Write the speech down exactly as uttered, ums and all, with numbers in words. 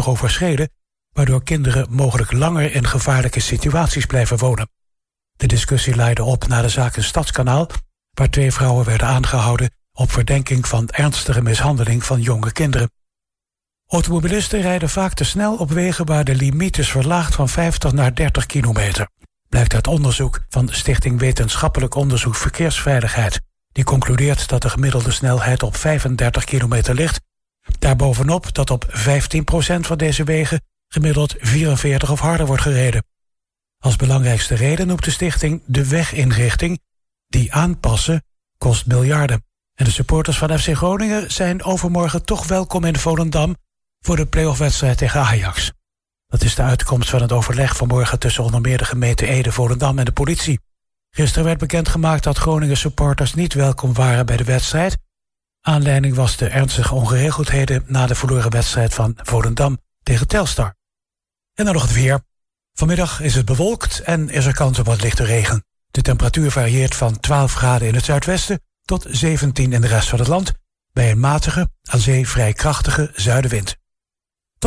veelvuldig overschreden, waardoor kinderen mogelijk langer in gevaarlijke situaties blijven wonen. De discussie leidde op naar de zaak in Stadskanaal, waar twee vrouwen werden aangehouden op verdenking van ernstige mishandeling van jonge kinderen. Automobilisten rijden vaak te snel op wegen waar de limiet is verlaagd van vijftig naar dertig kilometer. Blijkt uit onderzoek van Stichting Wetenschappelijk Onderzoek Verkeersveiligheid. Die concludeert dat de gemiddelde snelheid op vijfendertig kilometer ligt. Daarbovenop dat op vijftien procent van deze wegen gemiddeld vierenveertig of harder wordt gereden. Als belangrijkste reden noemt de stichting de weginrichting. Die aanpassen kost miljarden. En de supporters van F C Groningen zijn overmorgen toch welkom in Volendam voor de play-off-wedstrijd tegen Ajax. Dat is de uitkomst van het overleg vanmorgen tussen onder meer de gemeente Ede, Volendam en de politie. Gisteren werd bekendgemaakt dat Groningen supporters niet welkom waren bij de wedstrijd. Aanleiding was de ernstige ongeregeldheden na de verloren wedstrijd van Volendam tegen Telstar. En dan nog het weer. Vanmiddag is het bewolkt en is er kans op wat lichte regen. De temperatuur varieert van twaalf graden in het zuidwesten tot zeventien in de rest van het land, bij een matige, aan zee vrij krachtige zuidenwind.